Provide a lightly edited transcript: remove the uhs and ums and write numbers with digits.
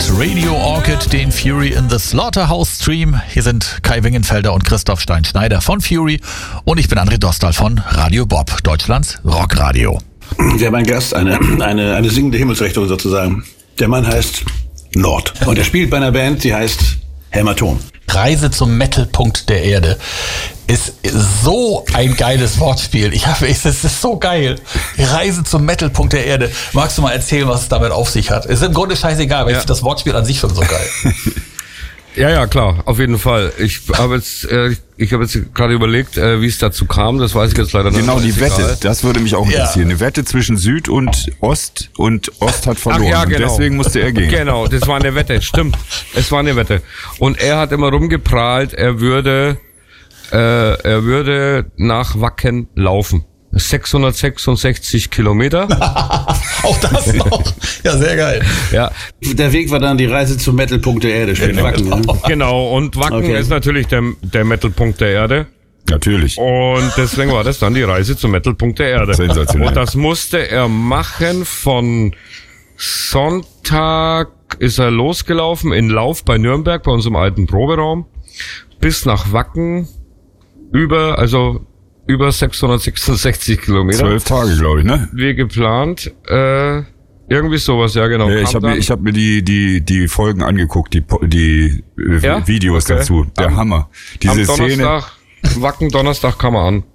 Radio Orchid, den Fury in the Slaughterhouse Stream. Hier sind Kai Wingenfelder und Christoph Stein-Schneider von Fury und ich bin André Dostal von Radio Bob, Deutschlands Rockradio. Wir haben einen Gast, eine singende Himmelsrichtung sozusagen. Der Mann heißt Nord und er spielt bei einer Band, die heißt Hämatom. Reise zum Metalpunkt der Erde ist so ein geiles Wortspiel. Es ist so geil. Reise zum Metalpunkt der Erde. Magst du mal erzählen, was es damit auf sich hat? Ist im Grunde scheißegal, aber ich finde das Wortspiel an sich schon so geil. Ja, klar, auf jeden Fall. Ich habe jetzt gerade überlegt, wie es dazu kam. Das weiß ich jetzt leider nicht. Genau, die Wette. Das würde mich auch interessieren. Eine Wette zwischen Süd und Ost hat verloren. Ach ja, genau. Und deswegen musste er gehen. Genau, das war eine Wette. Stimmt. Es war eine Wette. Und er hat immer rumgeprahlt, er würde nach Wacken laufen. 666 Kilometer. Auch das noch. Ja, sehr geil. Ja. Der Weg war dann die Reise zum Metalpunkt der Erde. Schön Wacken. Ne? Genau, und Wacken ist natürlich der Metalpunkt der Erde. Natürlich. Und deswegen war das dann die Reise zum Metalpunkt der Erde. Sensationell. Und das musste er machen von Sonntag ist er losgelaufen in Lauf bei Nürnberg, bei unserem alten Proberaum, bis nach Wacken über 666 Kilometer. 12 Tage, glaube ich, ne? Wie geplant. Irgendwie sowas, ja genau. Ja, ich hab mir die Folgen angeguckt, die Videos dazu. Der Hammer. Diese am Szene. Wacken Donnerstag kam er an.